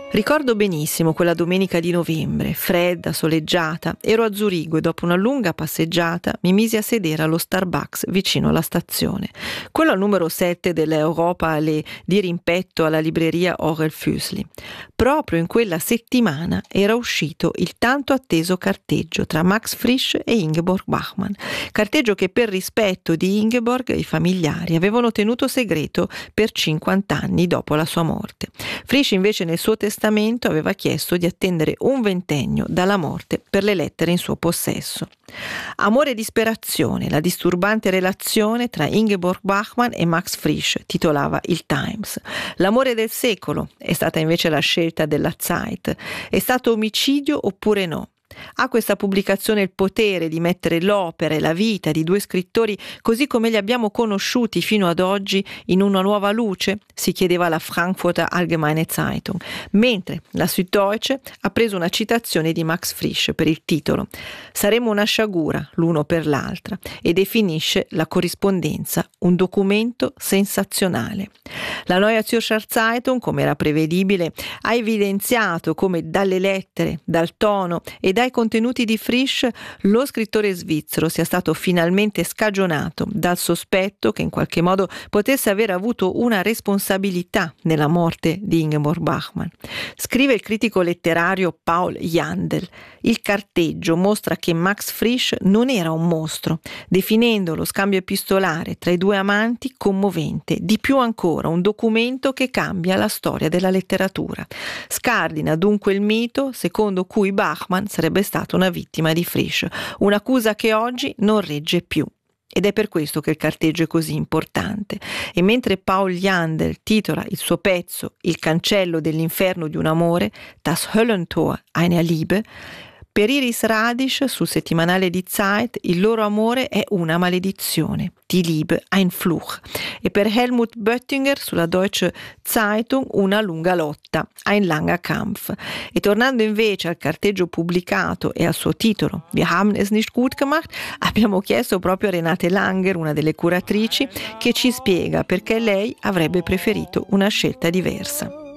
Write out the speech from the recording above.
Ricordo benissimo quella domenica di novembre, fredda, soleggiata. Ero a Zurigo e dopo una lunga passeggiata mi misi a sedere allo Starbucks vicino alla stazione. Quello al numero 7 dell'Europa Alley, di rimpetto alla libreria Orel Füssli. Proprio in quella settimana era uscito il tanto atteso carteggio tra Max Frisch e Ingeborg Bachmann. Carteggio che per rispetto di Ingeborg i familiari avevano tenuto segreto per 50 anni dopo la sua morte. Frisch invece nel suo testamento aveva chiesto di attendere un ventennio dalla morte per le lettere in suo possesso. Amore e disperazione, la disturbante relazione tra Ingeborg Bachmann e Max Frisch, titolava il Times. L'amore del secolo è stata invece la scelta della Zeit. È stato omicidio oppure no? Ha questa pubblicazione il potere di mettere l'opera e la vita di due scrittori così come li abbiamo conosciuti fino ad oggi in una nuova luce? Si chiedeva la Frankfurter Allgemeine Zeitung, mentre la Süddeutsche ha preso una citazione di Max Frisch per il titolo «Saremo una sciagura l'uno per l'altra» e definisce la corrispondenza un documento sensazionale. La Neue Zürcher Zeitung, come era prevedibile, ha evidenziato come dalle lettere, dal tono e dai contenuti di Frisch lo scrittore svizzero sia stato finalmente scagionato dal sospetto che in qualche modo potesse aver avuto una responsabilità nella morte di Ingeborg Bachmann. Scrive il critico letterario Paul Jandl: il carteggio mostra che Max Frisch non era un mostro, definendo lo scambio epistolare tra i due amanti commovente, di più ancora un documento che cambia la storia della letteratura. Scardina dunque il mito secondo cui Bachmann sarebbe stata una vittima di Frisch, un'accusa che oggi non regge più. Ed è per questo che il carteggio è così importante. E mentre Paul Jandl titola il suo pezzo Il cancello dell'inferno di un amore, Das Höllentor einer Liebe, per Iris Radisch sul settimanale di Zeit il loro amore è una maledizione, die Liebe ein Fluch, e per Helmut Böttinger sulla Deutsche Zeitung una lunga lotta, ein langer Kampf. E tornando invece al carteggio pubblicato e al suo titolo Wir haben es nicht gut gemacht, abbiamo chiesto proprio a Renate Langer, una delle curatrici, che ci spiega perché lei avrebbe preferito una scelta diversa.